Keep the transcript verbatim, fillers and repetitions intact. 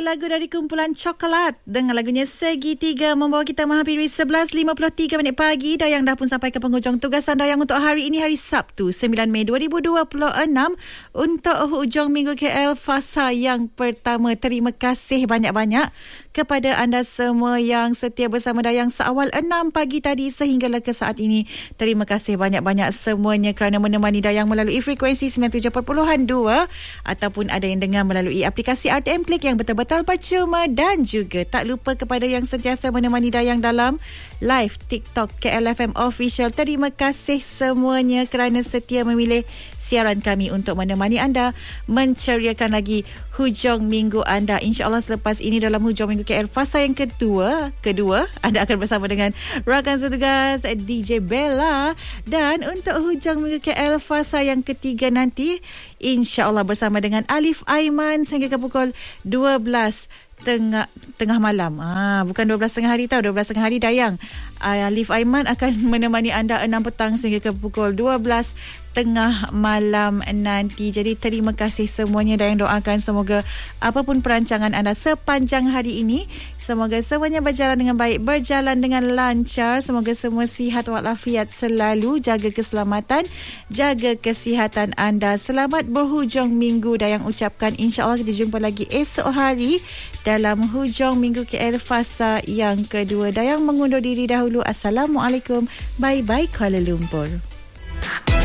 lagu dari kumpulan Cokelat dengan lagunya Segitiga membawa kita menghampiri sebelas lima puluh tiga minit pagi. Dayang dah pun sampai ke penghujung tugasan Dayang untuk hari ini, hari Sabtu sembilan Mei dua ribu dua puluh enam, untuk hujung minggu K L fasa yang pertama. Terima kasih banyak-banyak kepada anda semua yang setia bersama Dayang seawal enam pagi tadi sehinggalah ke saat ini. Terima kasih banyak-banyak semuanya kerana menemani Dayang melalui frekuensi sembilan puluh tujuh perpuluhan dua ataupun ada yang dengar melalui aplikasi R T M Klik yang betul-betul percuma, dan juga tak lupa kepada yang sentiasa menemani Dayang dalam live TikTok K L F M Official. Terima kasih semuanya kerana setia memilih siaran kami untuk menemani anda menceriakan lagi hujung minggu anda. InsyaAllah selepas ini dalam hujung minggu K L fasa yang kedua, kedua anda akan bersama dengan rakan setugas D J Bella, dan untuk hujung minggu K L fasa yang ketiga nanti InsyaAllah bersama dengan Alif Aiman sehingga ke pukul dua belas tengah tengah malam. Ah, bukan dua belas tengah hari tau, dua belas tengah hari Dayang. Alif Aiman akan menemani anda enam petang sehingga ke pukul dua belas tengah malam nanti. Jadi terima kasih semuanya, dan doakan semoga apapun perancangan anda sepanjang hari ini, semoga semuanya berjalan dengan baik, berjalan dengan lancar. Semoga semua sihat walafiat selalu, jaga keselamatan, jaga kesihatan anda. Selamat berhujung minggu Dayang ucapkan. InsyaAllah kita jumpa lagi esok hari dalam hujung minggu K L fasa yang kedua. Dayang mengundur diri dahulu. Assalamualaikum. Bye-bye Kuala Lumpur.